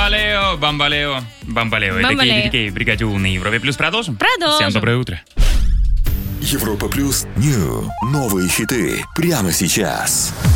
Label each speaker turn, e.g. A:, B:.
A: Бамбалео, бамбалео, бамбалео. Это Кейт в бригаде У на Европе Плюс. Продолжим?
B: Продолжим.
A: Всем доброе утро.
C: Европа Плюс Нью. Новые хиты прямо сейчас.